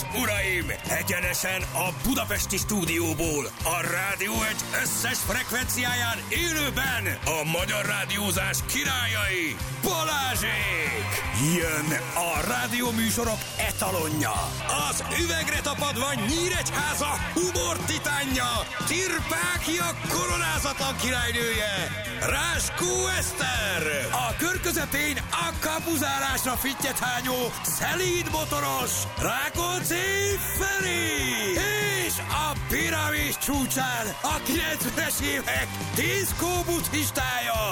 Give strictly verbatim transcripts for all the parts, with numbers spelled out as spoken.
és uraim, egyenesen a budapesti stúdióból, a Rádió egy összes frekvenciáján élőben a magyar rádiózás királyai, Balázsék! Jön a rádióműsorok etalonja, az üvegre tapadva Nyíregyháza humor titánja, Tirpákia koronázatlan királynője, Ráskó Eszter, a kör közepén a kapuzárásra fittyet hányó, szelíd motoros, Rákóczi Feri, és a piramis csúcsán a kilencvenes évek diszkó buddhistája,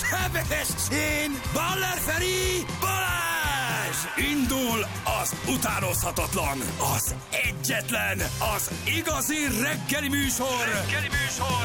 Sebestyén Baller Feri Balázs! Indul az utánozhatatlan, az egyetlen, az igazi reggeli műsor, reggeli műsor,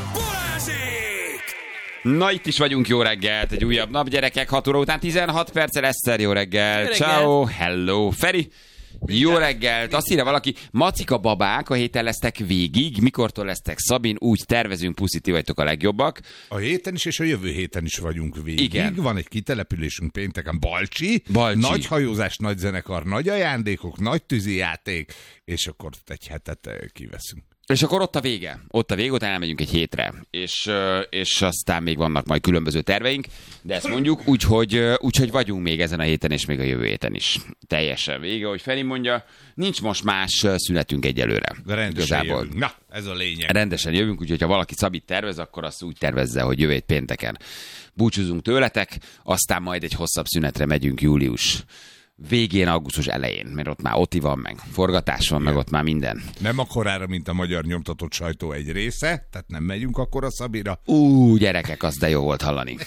Balázsék! Na, itt is vagyunk, jó reggelt, egy újabb nap, gyerekek, hat óra után tizenhat perccel, Eszter, jó reggel, jó ciao, hello, Feri, jó reggelt, azt írja valaki, macika babák, a héten lesztek végig, mikortól lesztek, Szabin, úgy tervezünk, puszi, ti vagytok a legjobbak. A héten is és a jövő héten is vagyunk végig. Igen. Van egy kitelepülésünk pénteken, Balcsi, Balcsi. Nagy hajózás, nagy zenekar, nagy ajándékok, nagy tűzijáték, és akkor egy hetet kiveszünk. És akkor ott a vége, ott a vége, utána elmegyünk egy hétre, és, és aztán még vannak majd különböző terveink, de ezt mondjuk úgy, hogy, úgy, hogy vagyunk még ezen a héten, és még a jövő héten is. Teljesen vége, hogy Feri mondja, nincs most más szünetünk egyelőre. De rendesen Igazából. jövünk. Na, ez a lényeg. Rendesen jövünk, úgyhogy ha valaki Szabit tervez, akkor azt úgy tervezze, hogy jövő hét pénteken búcsúzunk tőletek, aztán majd egy hosszabb szünetre megyünk július végén, augusztus elején, mert ott már Oti van, meg forgatás van, igen, meg ott már minden. Nem akkorára, mint a magyar nyomtatott sajtó egy része, tehát nem megyünk akkor a Szabira. Ú, gyerekek, az de jó volt hallani.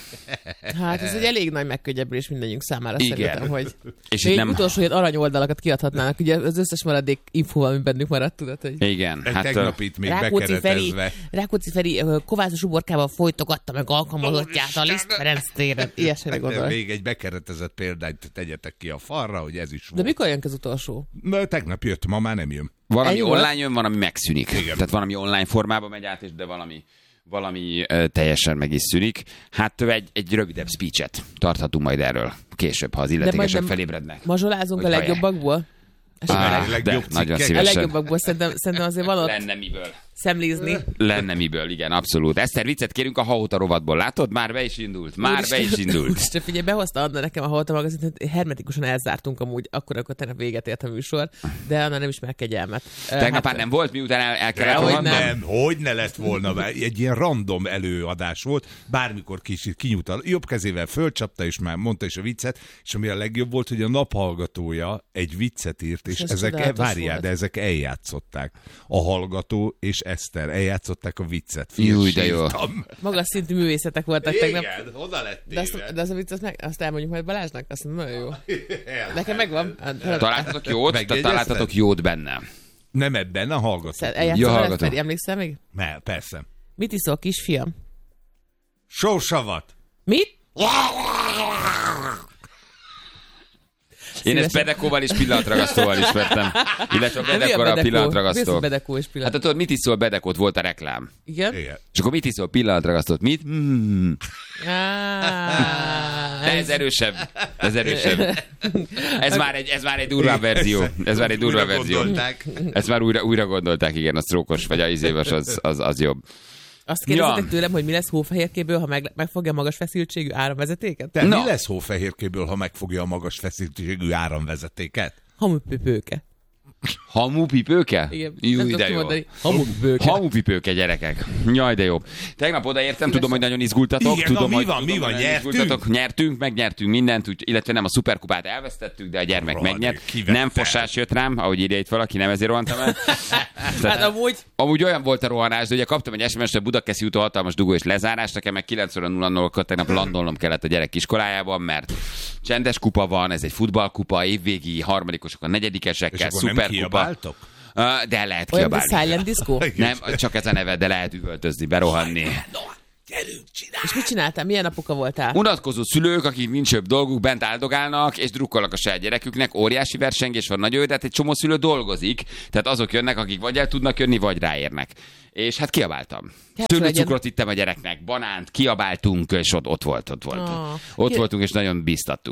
Hát ez egy elég nagy megkönnyebbülés mindegyünk számára, igen, szerintem, hogy és még nem... utolsó ilyen aranyoldalakat kiadhatnának, ugye az összes maradék infóval, ami bennük maradt, tudod, hogy... Igen. Egy hát, tegnap itt még Rákóczi Feri, bekeretezve. Rákóczi Feri Kovászos uborkával folytogatta meg alkalmazottját a Liszt Ferenc téren. Ilyesmire gondolok. Még egy bekeretezett példányt tegyetek ki a falra, hogy ez is volt. De mikor jön az utolsó? Na, tegnap jött, ma már nem jön. Van, ami Egy online jön, van, ami megszűnik. Igen. Tehát van, ami online formában megy át, és de valami, valami uh, teljesen meg is szűnik. Hát egy, egy rövidebb speechet tarthatunk majd erről később, ha az illetékesek felébrednek. Mazsolázunk a Hogy legjobbakból? Á, legjobb de, cikkek. nagyon A szívesen. legjobbakból szerintem, szerintem azért van ott Lenne miből. szemlézni. Lenne miből, igen, abszolút. Eszter, viccet kérünk a Hahóta rovatból. Látod? Már be is indult. Már be is indult. Úristen, figyelj, behozta Anna nekem a Hahóta magazint, hogy hermetikusan elzártunk amúgy, akkor, akkor tegnap véget ért a műsor, de Anna nem ismer kegyelmet. Tegnap Hát- már nem volt, miután el, el kellett Dehogy rohannom? nem. Nem, hogy ne lett volna, mert egy ilyen random előadás volt, bármikor kicsit kinyújt, jobb kezével fölcsapta, és már mondta is a viccet, és ami a legjobb volt, hogy a naphallgatója egy viccet írt, és, És ez ezek, csodálatos várjál, volt. de ezek eljátszották. A hallgató és Eszter eljátszották a viccet. Júj, de jó. Sírtam. Magas szintű művészetek voltak tegnap. Igen, oda lett De, azt, téve. de az a vicc, azt, meg, azt elmondjuk majd Balázsnak, azt mondom, nagyon jó. Nekem megvan. Találtatok jót? Tehát Megjegyezted? találtatok jót benne. Nem ebben, a hallgató. Eljátszom Ja, ja, hallgatom. Feri, emlékszel még? Mert persze. Mit iszol, kisfiam? Sósavat. Mit? Én ezt Szívesen. Bedekóval és pillanatragasztóval ismertem. Illetve a De mi a Bedekóra a Bedekó? Mi pillanatragasztó. az a Bedekó és Hát pillanat? tudod, mit iszol Bedekót? Volt a reklám. Igen? Igen. És akkor mit iszol pillanatragasztót? Mit? Mm. Ah, De ez erősebb. Ez erősebb. Ez már egy, ez már egy durvább verzió. Ez már egy durvább Újra verzió. gondolták. Ezt már újra, újra gondolták, igen, a sztrókos vagy a izéves, az, az, az jobb. Azt kérdezitek Ja. tőlem, hogy mi lesz Hófehérkéből, ha meg, megfogja a magas feszültségű áramvezetéket? De Na. mi lesz Hófehérkéből, ha megfogja a magas feszültségű áramvezetéket? Hamupipőke. Hamupipőke? Igen, Jú, nem de tudtam jó. mondani. Hamupipőke. Hamupipőke, gyerekek. Jaj, de jó. Tegnap odaértem, tudom, hogy nagyon izgultatok. Igen, tudom, na, mi hogy, van, tudom, mi van, hogy nagyon nyertünk? izgultatok. Nyertünk, megnyertünk mindent, úgy, illetve nem a szuperkupát elvesztettük, de a gyermek Rohadt, megnyert. kivette. Nem fosás jött rám, ahogy írja itt valaki, nem ezért rohantam el. Hát amúgy Amúgy olyan volt a rohanás, de ugye kaptam egy es em es-t, Budakeszi úton hatalmas dugó és lezárás, nekem meg kilenc óra nulla nullakor tegnap landolnom kellett a gyerek iskolájában, mert csendes kupa van, ez egy futballkupa, évvégi harmadikosok a És negyedikesekkel, akkor nem szuperkupa. kiabáltok? Uh, De lehet olyan, mint kiabálni. Silent Disco. Nem, csak ez a neve, de lehet üvöltözni, berohanni. Gyerünk, csinálj! És mit csináltál? Milyen apuka voltál? Unatkozó szülők, akik nincs jobb dolguk, bent áldogálnak, és drukkolnak a saját gyereküknek, óriási versengés van, nagyon jó, de hát egy csomó szülő dolgozik, tehát azok jönnek, akik vagy el tudnak jönni, vagy ráérnek. És hát kiabáltam. Szőlőcukrot ittem a gyereknek, banánt, kiabáltunk, és ott, ott volt, ott volt. Ah. Ott Ki- voltunk, és nagyon bíztattuk.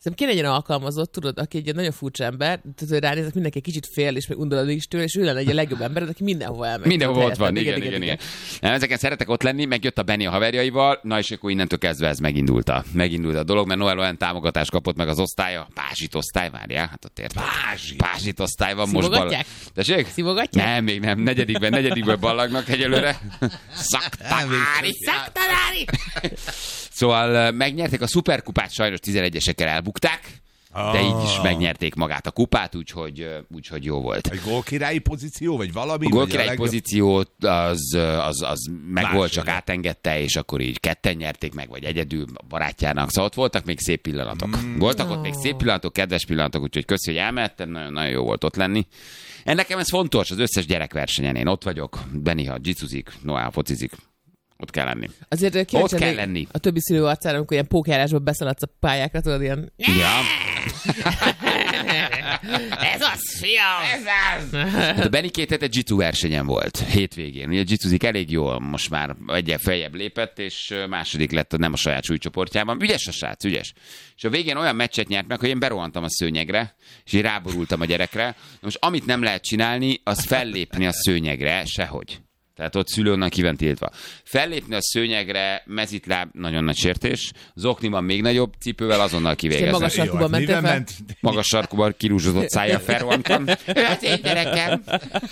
Szerintem kéne egy olyan alkalmazott, tudod, aki egy nagyon furcsa ember, tudod, ránézek, mindenki egy kicsit fél, és meg undorodik is tőle, és ő lenne egy a legjobb ember, aki mindenhova elmegy. Mindenhol ott van, igen, igen, igen. igen. igen. Ezeken szeretek ott lenni, meg jött a Benni a haverjaival, na és akkor innentől kezdve ez megindult a, megindult a dolog, mert Noel olyan támogatást kapott meg az osztálya, Pázsit osztály, várjál, hát ott érted. Pázsit. Pázsit osztály van most. Szivogatják? Tessék? Szivogatják? Nem, még nem, negyedikben, negyedikben ballagnak egyelőre. Szaktanári, szaktanári! Szóval megnyerték a szuperkupát, sajnos tizenegyesekkel elbukták, de így is megnyerték magát a kupát, úgyhogy, úgyhogy jó volt. Egy gólkirályi pozíció, vagy valami? A gólkirályi legjobb... pozíció az, az, az meg Más volt, csak jön. Átengedte, és akkor így ketten nyerték meg, vagy egyedül a barátjának. Szóval ott voltak még szép pillanatok. Mm. Voltak ott még szép pillanatok, kedves pillanatok, úgyhogy köszi, hogy elmehettem, nagyon, nagyon jó volt ott lenni. En nekem ez fontos, az összes gyerekversenyen. Én ott vagyok, Benni, ha jicuzik, Noel focizik. Ott kell lenni. Azért ott kell lenni. A többi szülő arcára, amikor ilyen pókjárásból beszaladsz a pályákra, tudod, ilyen... Ja. Ez az, fiam! Ez az! Hát a Benni két hete jitsu versenyen volt, hétvégén. Ugye jitsuzik elég jól, most már egyen feljebb lépett, és második lett nem a saját súlycsoportjában. Ügyes a srác, ügyes. És a végén olyan meccset nyert meg, hogy én berohantam a szőnyegre, és én ráborultam a gyerekre. Most amit nem lehet csinálni, az fellépni a szőnyegre, sehogy. Tehát ott szülőnnek ki van tiltva. Fellépni a szőnyegre, mezitláb, nagyon nagy sértés. Zokniban még nagyobb cipővel azonnal kivégezni. Magas sarkuban mentél fel? Magas sarkuban kirúzsodott szájjal felrohantam. Ő az én gyerekem.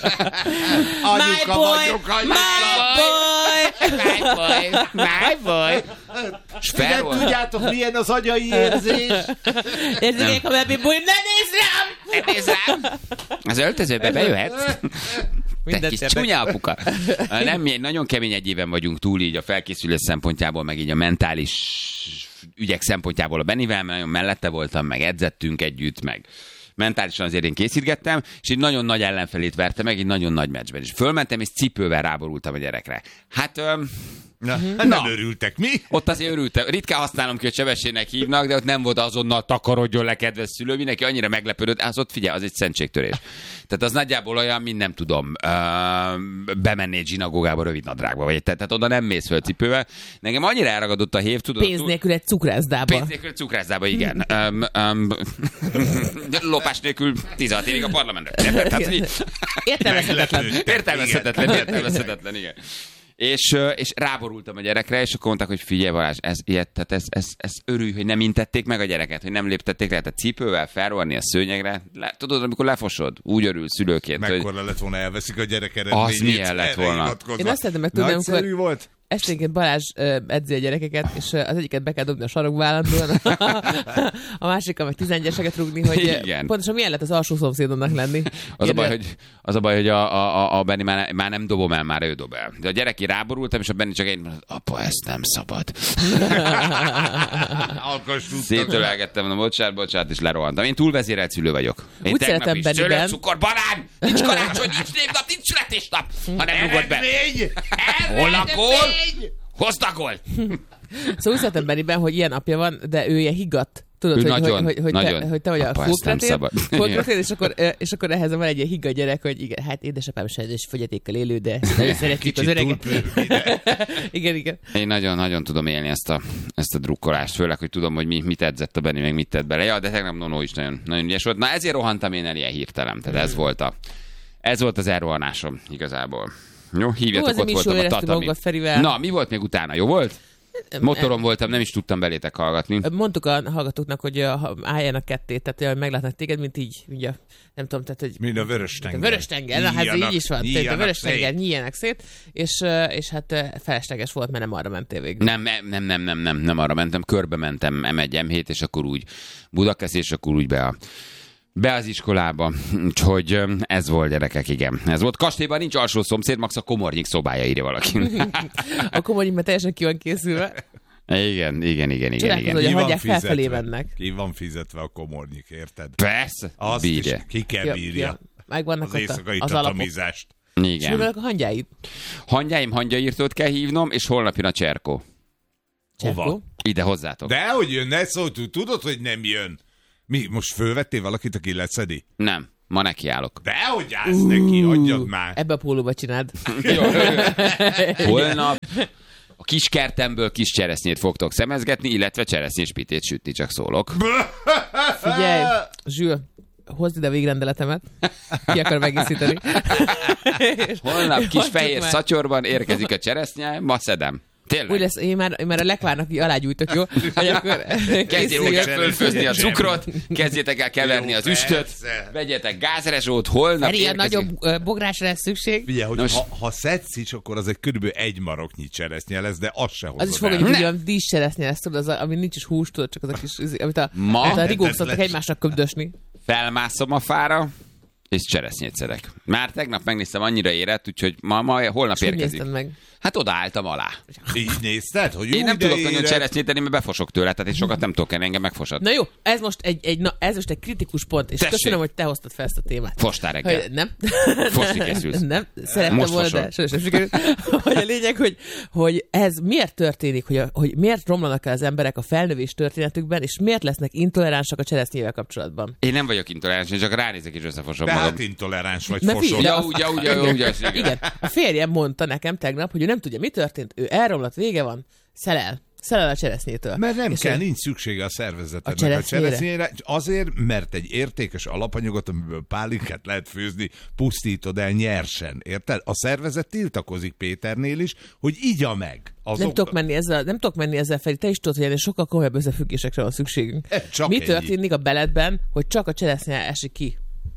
Anyuka vagyok, My boy! My boy! My boy! És Nem tudjátok, milyen az agyai érzés? Érzékek a baby boy, ne nézz rám! Ne nézz rám! Az öltözőbe bejöhetsz? Te kis csúnya apuka. Nem, mi nagyon kemény egy éven vagyunk túl így a felkészülés szempontjából, meg így a mentális ügyek szempontjából a Bennivel, mert nagyon mellette voltam, meg edzettünk együtt, meg mentálisan azért én készítgettem, és egy nagyon nagy ellenfelét verte meg, egy nagyon nagy meccsben is. Fölmentem, és cipővel ráborultam a gyerekre. Hát... Öm, Na, Na. nem örültek, mi? Ott azért örültem. Ritkán használom ki, hogy sebességnek hívnak, de ott nem volt azonnal takarodjon le, kedves szülő. Mindenki annyira meglepődött, az ott figyelj, az egy szentségtörés. Tehát az nagyjából olyan, mint nem tudom, uh, bemenni egy zsinagógába rövid nadrágba, vagy tehát, tehát oda nem mész föl cipővel. Nekem annyira elragadott a hév, tudod? Pénz nélkül egy cukrászdába. Pénz nélkül egy cukrászdába, igen. um, um, lopás nélkül tizenhat évig a parlamentben. Értelmezhetetlen. Értelmezhetetlen, értelmezhetetlen, igen. És, és ráborultam a gyerekre, és akkor mondták, hogy figyelj Balázs, ez, ilyet, tehát ez, ez, ez örülj, hogy nem intették meg a gyereket, hogy nem léptették le, tehát cipővel felrohanni a szőnyegre. Le, tudod, amikor lefosod, úgy örül szülőként. Mekkora hogy... lett volna, elveszik a gyerek eredményét. Az milyen lett volna. Én azt szeretném megtudni, Nagyszerű volt. esténként Balázs uh, edzi a gyerekeket, és uh, az egyiket be kell dobni a sarokba állandóan, a másikkal meg tizenegyeseket rúgni, hogy Igen. pontosan milyen lett az alsó szomszédonnak lenni. Az a baj, hogy, az a, baj, hogy a, a, a Benni már, már nem dobom el, már ő dob el. De a gyereki ráborultam, és a Benni csak egy mondta, apa, ezt nem szabad. Szétölelgettem, mondom, bocsánat, bocsánat, és lerohantam. Én túlvezérelt szülő vagyok. Én úgy tegnap is Benniben. szőlő, cukor, banán, nincs karácsony, nincs névnap, nincs születésnap, ha nem rugod be. Hol a gól? Hozd a gól! Szóval úgy szeretem Benniben, hogy ilyen apja van, de ő ilyen higgadt. Tudod, Ő hogy, nagyon, hogy, hogy, nagyon. Te, hogy te vagy Apa, a ezt nem szabad. fókretél, és akkor, és akkor ehhez van egy ilyen higgadt gyerek, hogy igen, hát édesapám sajnos fogyatékkal élő, de nagyon szeretjük az öreget. Igen, igen. Én nagyon-nagyon tudom élni ezt a, ezt a drukkolást, főleg, hogy tudom, hogy mi, mit edzett a Benni, meg mit tett bele. Ja, de tegnap Nono is nagyon, nagyon ügyes volt. Na ezért rohantam én el ilyen hirtelen. Tehát ez volt, a, ez volt az elrohanásom igazából. Jó, hívjatok, Ó, ott voltam a tatami. Na, mi volt még utána? Jó volt? Motoron voltam, nem is tudtam belétek hallgatni. Mondtuk a hallgatóknak, hogy álljanak ketté, tehát hogy meglátnak téged, mint így, ugye, nem tudom, tehát, hogy... Mint a Vörös-tenger. A Vörös-tenger, na, hát így is van. Tehát a Vörös-tenger nyíljenek szét, és, és hát felesleges volt, mert nem arra mentél végül. Nem, nem, nem, nem, nem, nem arra mentem, körbe mentem em egy, em hét, és akkor úgy Budakesz, és akkor úgy be a Be az iskolába, úgyhogy ez volt, gyerekek, igen. Ez volt. Kastélyban nincs alsó szomszéd, max a Komornyik szobája, írja valaki. A Komornyik már teljesen ki van készülve. Igen, igen, igen, igen. igen. hogy a hagyják felfelé mennek. Ki van fizetve a Komornyik, érted? Persze, azt bírja. is ki kell bírja. Ja, ja. Megvannak az éjszakai az tatamizást. Igen. És mivel a hangyáid? Hangyáim hangyaírtót kell hívnom, és holnap jön a Cserkó. Hova? Ide hozzátok. De hogy jön, ne szó, tudod, hogy nem jön. Mi, most fölvettél valakit, aki leszedi? Nem, ma nekiállok. Dehogy állsz uh, neki, adjad már. Ebbe a pólóba csináld. Jó, holnap, a kis kertemből kis cseresznyét fogtok szemezgetni, illetve cseresznyés pitét sütni, csak szólok. Figyelj, Zsül, hozd ide a végrendeletemet. Ki akar megészíteni. Holnap kis fehér szatyorban érkezik a cseresznye, ma szedem. Tényleg. Úgy lesz, én már, én már a lekvárnak alágyújtok, jó? Hogy akkor kezdjétek el fölfőzni a cukrot, kezdjétek el keverni Jó, az üstöt, persze. vegyetek gázrezsót, holnap Ilyen érkezik. nagyobb ö, bográsra lesz szükség. Figyelj, hogy Nos. ha, ha szedsz is, akkor az egy körülbelül egy maroknyi cseresznye lesz, de az se hozod Az is el. fogadjuk, hogy olyan díszcseresznye lesz, tudod, az, a- ami nincs is hús, tudod, csak az a kis, amit a, Ma? amit a rigók Ez szoktak lesz. egymásnak köbdösni. Felmászom a fára, és cseresznyét szedek. Már tegnap megnéztem, annyira érett, úgyhogy ma, ma holnap És hogy érkezik. nézted meg? Hát odaálltam alá. Így nézted, hogy Én jó nem tudok ide nagyon érett. cseresznyét tenni, mert befosok tőle, tehát én sokat nem tudok enni, engem megfosad. Na jó, ez most egy, egy, na, ez most egy kritikus pont, és Tessék. köszönöm, hogy te hoztad fel ezt a témát. Fostál reggel. Hogy nem? Fosni készülsz. Nem, szerettem Most volna, fosol. de sajnos nem sikerült. Hogy a lényeg, hogy, hogy ez miért történik, hogy, a, hogy miért romlanak el az emberek a felnövés történetükben, és miért lesznek intoleránsak a cseresznyével kapcsolatban. Én nem vagyok intoleráns, én csak ránézek és összefosom De magam. hát intoleráns vagy Na, fosol. figyelj, Ja, úgy, ja, úgy, ja, úgy, ja, igen. Igen, a férjem mondta nekem tegnap, hogy ő nem tudja, mi történt, ő elromlott, vége van, szelel. Szelel a cseresznyétől. Mert nem És kell, ő- nincs szüksége a szervezetednek A cseresznyére? a cseresznyére. Azért, mert egy értékes alapanyagot, amiből pálinkát lehet főzni, pusztítod el nyersen. Érted? A szervezet tiltakozik Péternél is, hogy igya meg. Azok... Nem tudok menni ezzel, nem tudok menni ezzel felé. Te is tudod, hogy ennél sokkal komolyabb összefüggésekre van szükségünk. E, csak Mi ennyi. történik a beledben, hogy csak a cseresznye esik ki?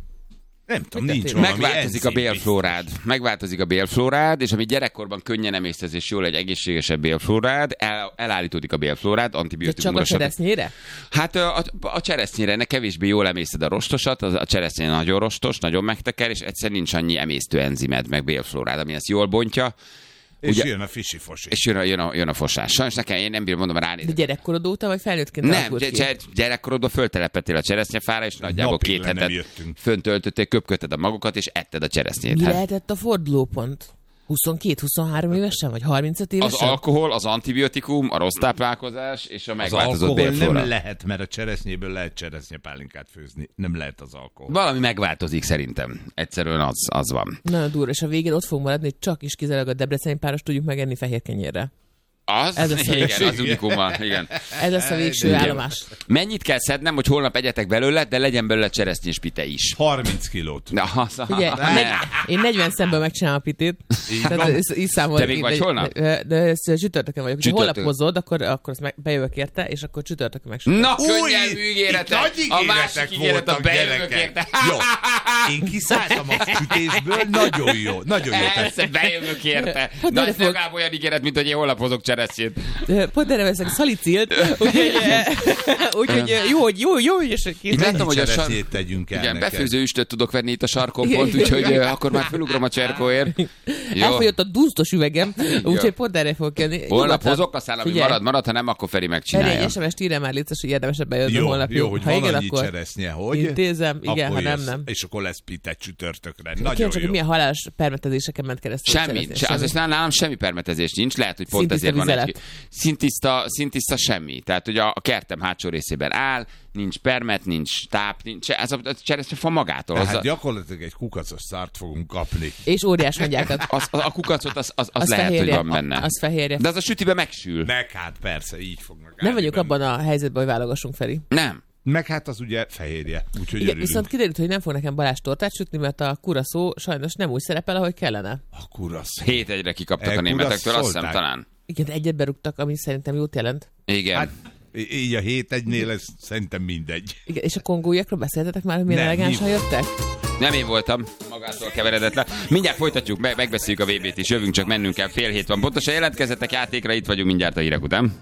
Nem tudom, Mi nincs történik? valami Megváltozik a enzim bélflórád. Megváltozik a bélflórád, és ami gyerekkorban könnyen emésztesz, és jól egy egészségesebb bélflórád, el, elállítódik a bélflórád, De antibiotikumra. csak a stb. cseresznyére? Hát a, a, a cseresznyére ne kevésbé jól emészted a rostosat, az, a cseresznye nagyon rostos, nagyon megteker, és egyszer nincs annyi emésztő enzimed, meg bélflórád, ami ezt jól bontja, És ugye- jön a fisi-fosi. és jön a, jön a, jön a fosás. Sajnos nekem, én nem bírom, mondom, De ránézni. gyerekkorod óta, vagy felnőttként Nem, alakult gy- ki? gy- gyerekkorodban föltelepettél a cseresznyefára, és nagyjából Napig két le nem hetet jöttünk. fönt töltöttél, köpködted a magokat, és etted a cseresznyét. Mi Hát lehetett a fordulópont? huszonkettő-huszonhárom évesen, vagy harmincöt az évesen? alkohol, az antibiotikum, a rossz táplálkozás, és a Az megváltozott alkohol bélflóra. nem lehet, mert a cseresznyéből lehet cseresznyepálinkát főzni. Nem lehet az alkohol. Valami megváltozik szerintem. Egyszerűen az, az van. Nagyon durva, és a végén ott fogunk maradni, hogy csak is kizárólag a debreceni páros tudjuk megenni fehér kenyérre. Az? Ez lesz a igen, végső. az unikummal, igen. Ez lesz a végső Igen. állomás. Mennyit kell szednem, hogy holnap egyetek belőle, de legyen belőle cseresznyés pite is? harminc kilót. Na, az, Ugye, negy, én negyven szemből megcsinálom a pitét. Így Tehát van. ezt így számolom. Te még vagy holnap? De, de ezt csütörtökön vagyok. Ha Csütörtök. holnap hozod, akkor, akkor azt meg, bejövök érte, és akkor csütörtökön megcsinálom. Na, Új, könnyelmű itt ígéretek! nagy A ígéretek másik ígéret a voltak, bejövök gyerekek. érte. Jó, én kiszálltam a sütésből, nagyon jó, nagyon jó. Persze, bejövök érte. Hogy Na, erre ez fog- legalább olyan ígéret, mint hogy én holnap hozok cseresznyét. Pont erre veszek szalicilt, úgyhogy, úgyhogy jó, hogy jó, jó, és Itt kész. láttam, hogy a sar... Cseresznyét tegyünk el Igen, neked. befőző üstöt tudok venni itt a sarkon pont, úgyhogy ö, akkor már felugrom a cserkóért. Jó. Elfogyott a dusztos üvegem, úgyhogy pont erre fogok jönni. Holnap Nyugodtan. hozok, aztán ami Figyelj. marad, marad, ha nem, akkor Feri Feri, megcsinálja. egy es em es-t írja már létszes, hogy érdemesebb bejönni Jó, holnap. jó, hogy ha van igen, annyi akkor cseresznye, hogy? intézem, igen, akkor ha nem, jössz. nem. És akkor lesz pite csütörtökre. Kérem Nagyon csak, jó. hogy milyen halálos permetezéseken ment keresztül. a Semmi, cseresznye, se, az is nálam semmi permetezés nincs, lehet, hogy pont Szintiszta ezért van egy... vizelet. Szintiszta, szintiszta semmi. Tehát, hogy a, a kertem hátsó részében áll, nincs permet, nincs táp, nincs, ez a, a cseresznyefa magától. Az, Tehát a, gyakorlatilag egy kukacos szárt fogunk kapni. És óriás magyákat. az, a, a kukacot, az, az, az Az lehet, hogy fehérje. van benne. Az fehérje. De az a sütibe megsül. Meg hát persze, így fognak Nem állni vagyok benne. abban a helyzetben, hogy válogassunk, Feri. Nem. Meg hát az ugye fehérje, úgyhogy Igen, örülünk. viszont kiderült, hogy nem fog nekem Balázs tortát sütni, mert a kura szó sajnos nem úgy szerepel, ahogy kellene. A kurasz. Hét egyre kikaptak E, a németektől, azt hiszem kuraszolták. talán. Igen, egyet berúgtak, ami szerintem jót jelent. Igen. Hát í- így a hét egynél ez szerintem mindegy. Igen, és a kongóiakról beszéltetek már, hogy milyen Nem, elegánsan mi- jöttek? Nem én voltam, magától keveredett le. Mindjárt folytatjuk, me- megbeszéljük a vé bét is, jövünk, csak mennünk kell, fél hét van. Pontosan jelentkezzetek játékra, itt vagyunk mindjárt a hírek után.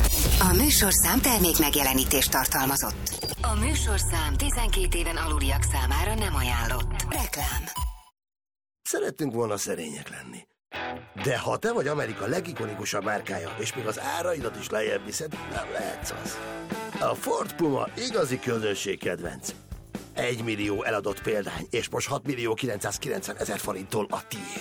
A műsorszám termék megjelenítést tartalmazott. A műsorszám tizenkét éven aluliak számára nem ajánlott. Reklám. Szerettünk volna szerények lenni. De ha te vagy Amerika legikonikusabb márkája, és még az áraidat is lejjebb viszed, nem lehetsz az. A Ford Puma igazi közönség kedvenc. Egy millió eladott példány, és most hat millió kilencszázkilencven ezer forinttól a tiéd.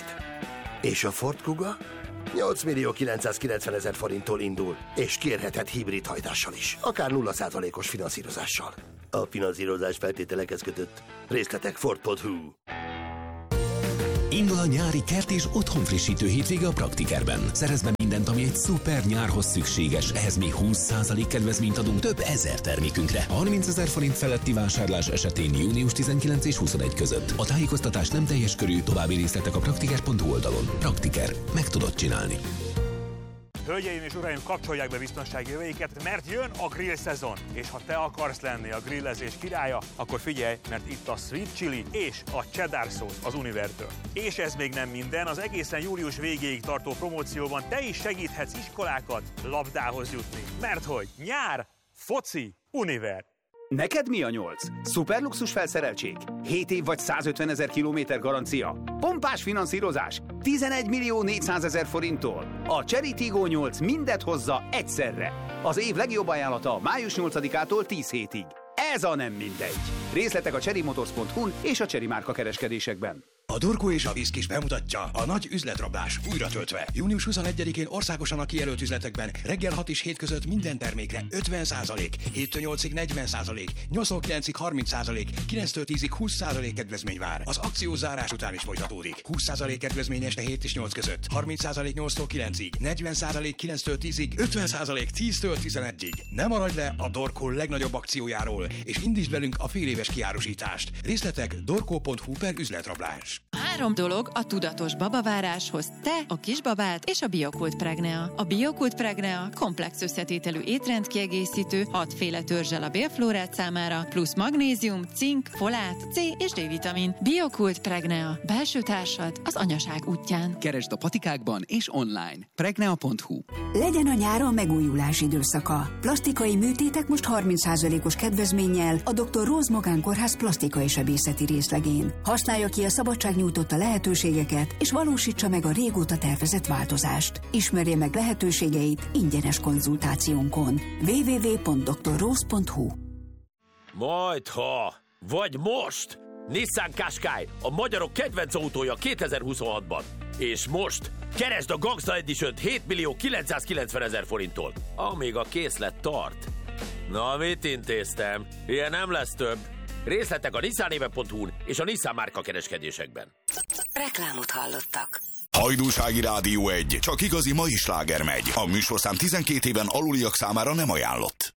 És a Ford Kuga? nyolc millió kilencszázkilencven ezer forinttól indul, és kérheted hibrid hajtással is, akár nulla százalékos finanszírozással. A finanszírozás feltételekhez kötött. Részletek Ford pont hu. Indul a nyári kert és otthonfrissítő hétvége a Praktikerben. Szerezd be mindent, ami egy szuper nyárhoz szükséges. Ehhez még húsz százalék kedvezményt adunk több ezer termékünkre. harmincezer forint feletti vásárlás esetén június tizenkilenc és huszonegy között. A tájékoztatás nem teljes körű, további részletek a praktiker pont hu oldalon. Praktiker. Meg tudod csinálni. Hölgyeim és uraim, kapcsolják be biztonsági jöveiket, mert jön a grill szezon. És ha te akarsz lenni a grillezés királya, akkor figyelj, mert itt a sweet chili és a cheddar szósz az Univertől. És ez még nem minden, az egészen július végéig tartó promócióban te is segíthetsz iskolákat labdához jutni. Mert hogy nyár, foci, Univer. Neked mi a nyolc? Szuperluxus felszereltség? hét év vagy százötvenezer kilométer garancia? Pompás finanszírozás? tizenegy millió négyszázezer forinttól? A Chery Tiggo nyolc mindet hozza egyszerre. Az év legjobb ajánlata május nyolcadikától tíz hétig. Ez a nem mindegy. Részletek a chery motors pont hu-n és a Chery márka kereskedésekben. A Dorko és a Viszkis bemutatja a nagy üzletrablás újra töltve. június huszonegyedikén országosan a kijelölt üzletekben reggel hat és hét között minden termékre ötven százalék, héttől nyolcig negyven százalék, nyolctól kilencig harminc százalék, kilenctől tízig húsz százalék kedvezmény vár. Az akció zárás után is folytatódik. húsz százalék kedvezmény este hét és nyolc között, harminc százalék nyolctól kilencig, negyven százalék kilenctől tízig, ötven százalék tíztől tizenegyig. Ne maradj le a Dorko legnagyobb akciójáról, és indítsd velünk a féléves kiárusítást. Részletek dorko pont hu per üzletrablás. Három dolog a tudatos babaváráshoz: te, a kisbabád és a Biokult Pregnea. A Biokult Pregnea komplex összetételű étrendkiegészítő, hatféle törzsel a bélflórát számára, plusz magnézium, cink, folát, C és D-vitamin. Biokult Pregnea. Belső társad az anyaság útján. Keresd a patikákban és online. pregnea pont hu. Legyen a nyár a megújulás időszaka. Plastikai műtétek most harminc százalékos kedvezménnyel a doktor Rose Magánkórház plastikai sebészeti részlegén. Használja ki a szabadság nyújtotta lehetőségeket, és valósítsa meg a régóta tervezett változást. Ismerje meg lehetőségeit ingyenes konzultációnkon. double-u double-u double-u pont doktor rose pont hu. Majdha, vagy most! Nissan Qashqai, a magyarok kedvenc autója kétezer-huszonhatban. És most keresd a Gangsta Edition-t hét millió kilencszázkilencvenezer forinttól, amíg a készlet tart. Na, mit intéztem? Ilyen nem lesz több. Részletek a nissanéve pont hu-n és a Nissan márka kereskedésekben. Reklámot hallottak. Hajdúsági Rádió egy. Csak igazi mai sláger megy. A műsorszám tizenkét éven aluliak számára nem ajánlott.